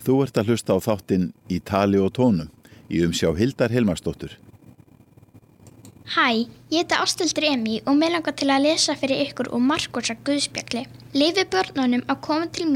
Þú ert að hlusta á þáttinn Í tali og tónum í umsjá Hildar Hilmarsdóttur. Hæ, ég heiti Ásthildur Emý og mig langar til að lesa fyrir ykkur úr Markúsar guðspjalli. Leyfið börnunum að koma til mín